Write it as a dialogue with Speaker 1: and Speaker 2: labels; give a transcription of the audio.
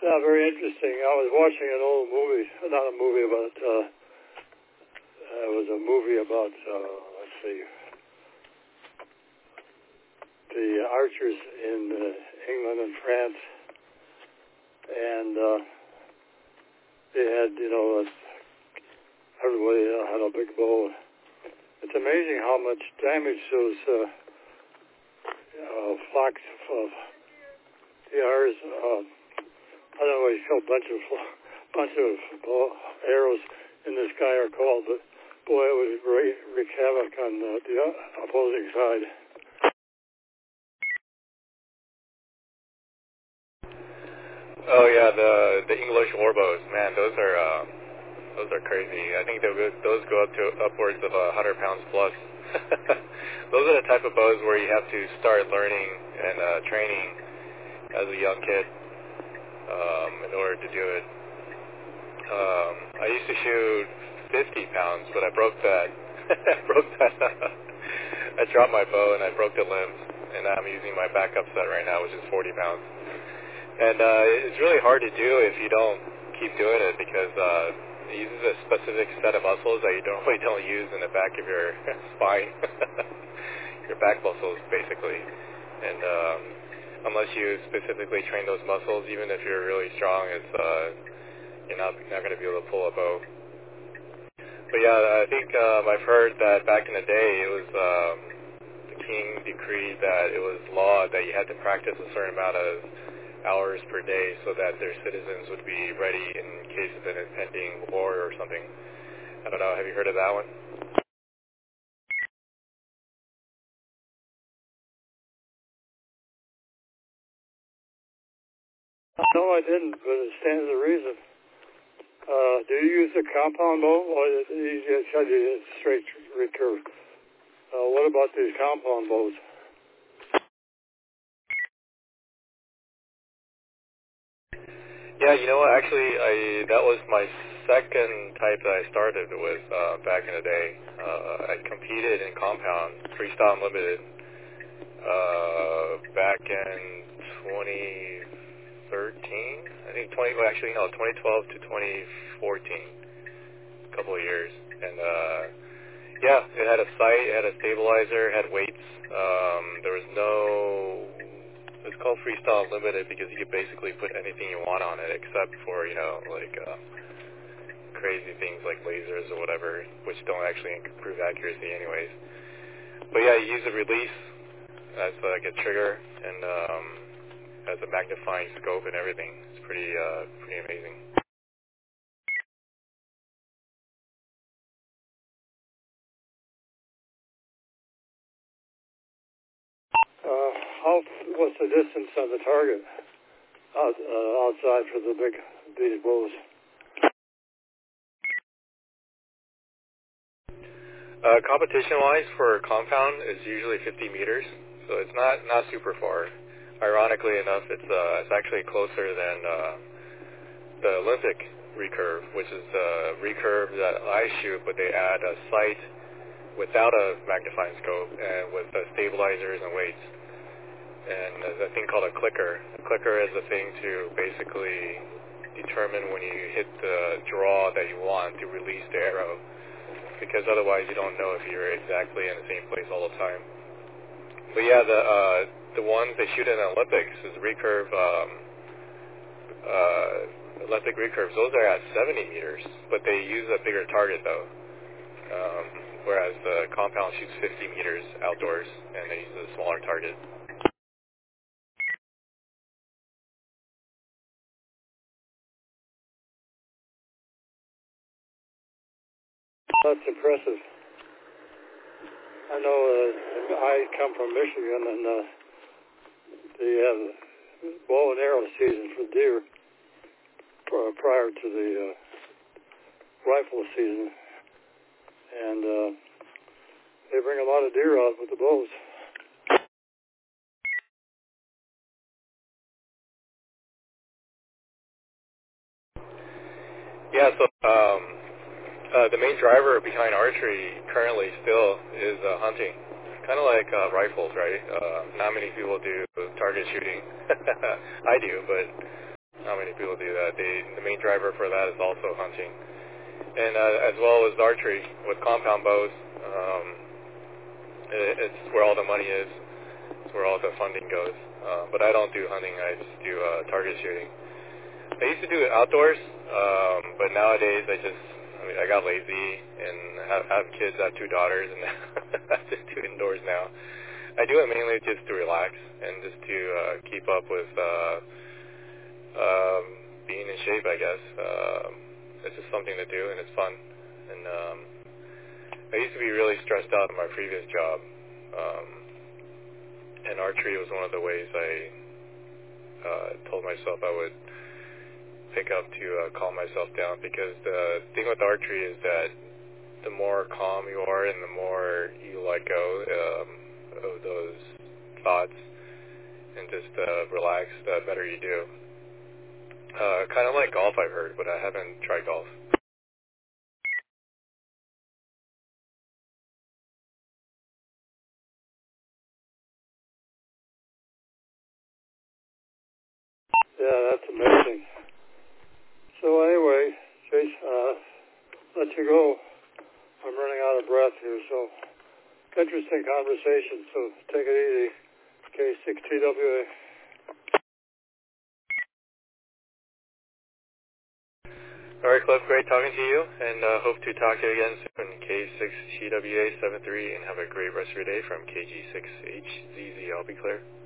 Speaker 1: Yeah, very interesting. I was watching an old movie, not a movie, but it was a movie about, let's see, the archers in England and France. And they had, everybody had a big bow. It's amazing how much damage those flocks of PRs, I don't know what you call bunch of arrows in the sky are called, but boy, it would wreak havoc on the opposing side.
Speaker 2: Oh yeah, the English warbows, man, those are crazy. I think those go up to upwards of 100 pounds plus. Those are the type of bows where you have to start learning and training as a young kid in order to do it. I used to shoot 50 pounds, but I broke that. I dropped my bow and I broke the limbs, and I'm using my backup set right now, which is 40 pounds. And it's really hard to do if you don't keep doing it, because it uses a specific set of muscles that you really don't use in the back of your spine, your back muscles, basically. And unless you specifically train those muscles, even if you're really strong, you're not going to be able to pull a bow. But yeah, I think I've heard that back in the day, it was the king decreed that it was law that you had to practice a certain amount of hours per day so that their citizens would be ready in case of an impending war or something. I don't know, have you heard of that one?
Speaker 1: No, I didn't, but it stands to reason. Do you use a compound bow, or you just said you straight recurve? What about these compound bows?
Speaker 2: Yeah, you know what, actually, that was my second type that I started with back in the day. I competed in compound, Freestyle Unlimited, back in 2013, I think 2012 to 2014, a couple of years. And yeah, it had a sight, it had a stabilizer, it had weights. There was it's called Freestyle Unlimited because you could basically put anything you want on it except for, crazy things like lasers or whatever, which don't actually improve accuracy anyways. But yeah, you use a release as like a trigger and has a magnifying scope and everything. It's pretty amazing.
Speaker 1: What's the distance on the target outside for these bows?
Speaker 2: Competition-wise for compound is usually 50 meters, so it's not super far. Ironically enough, it's actually closer than the Olympic recurve, which is the recurve that I shoot, but they add a sight without a magnifying scope and with stabilizers and weights. And there's a thing called a clicker. A clicker is a thing to basically determine when you hit the draw that you want to release the arrow, because otherwise you don't know if you're exactly in the same place all the time. But yeah, the ones they shoot in the Olympics is recurve, Olympic recurves. Those are at 70 meters, but they use a bigger target though. Whereas the compound shoots 50 meters outdoors, and they use a smaller target.
Speaker 1: That's impressive. I know I come from Michigan, and they have bow and arrow season for deer prior to the rifle season, and they bring a lot of deer out with the bows.
Speaker 2: Yeah, so the main driver behind archery currently still is hunting. Kind of like rifles, right? Not many people do target shooting. I do, but not many many people do that. The main driver for that is also hunting. And as well as archery with compound bows. It's where all the money is. It's where all the funding goes. But I don't do hunting. I just do target shooting. I used to do it outdoors, but nowadays I got lazy and have kids. I have 2 daughters, and I just do indoors now. I do it mainly just to relax and just to keep up with being in shape, I guess. It's just something to do, and it's fun. And I used to be really stressed out in my previous job, and archery was one of the ways I told myself I would pick up to calm myself down, because the thing with archery is that the more calm you are and the more you let go of those thoughts and just relax, the better you do. Kind of like golf, I've heard, but I haven't tried golf.
Speaker 1: Yeah, that's amazing. So anyway, Chase, let you go. I'm running out of breath here, so interesting conversation, so take it easy. K6TWA.
Speaker 2: All right, Cliff, great talking to you, and hope to talk to you again soon. K6TWA73, and have a great rest of your day from KG6HZZ. I'll be clear.